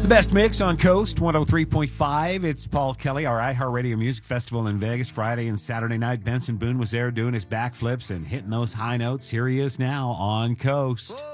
The best mix on Coast 103.5. It's Paul Kelly, our iHeartRadio Music Festival in Vegas, Friday and Saturday night. Benson Boone was there doing his backflips and hitting those high notes. Here he is now on Coast.